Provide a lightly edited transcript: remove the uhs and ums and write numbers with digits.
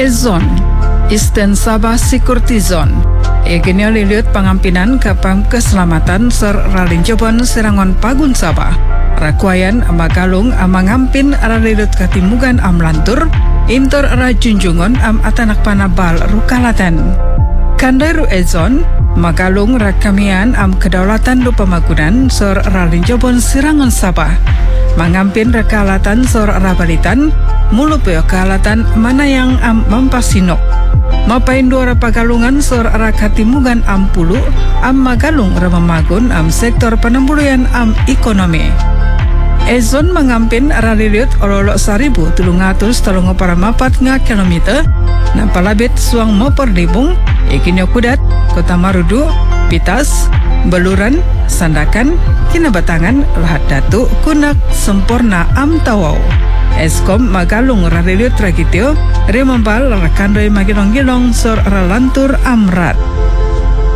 Ezon Eastern Sabah Security Zone Egenio liliut pangampinan kapam keselamatan ser ralinjobon Serangon Pagun Sabah Rakuayan Magalung amangampin ralilut katimugan amlantur intor rajunjungon atanak panabal rukalatan Kandairu Ezon Magalung rakamian kedaulatan lupa magunan ser ralinjobon Serangon Sabah mangampin rekalatan sor rabalitan mulu peo kalatan mana yang mampasinok mapain dua pagalungan sor rakatimugan pulu magalung ramamagun sektor penembuluyan ekonomi Ezon mengampin raliliut ololok 1,330 para mapat nga kilometer na palabit suang moperdibung ikinyo kudat Kota Marudu Pitas Beluran Sandakan Kinabatangan Lahat Datu Kunak Sempurna Tawau Eskom Magalung raliliut tragitio remambal rakandoy magilong-gilong sor ralantur amrat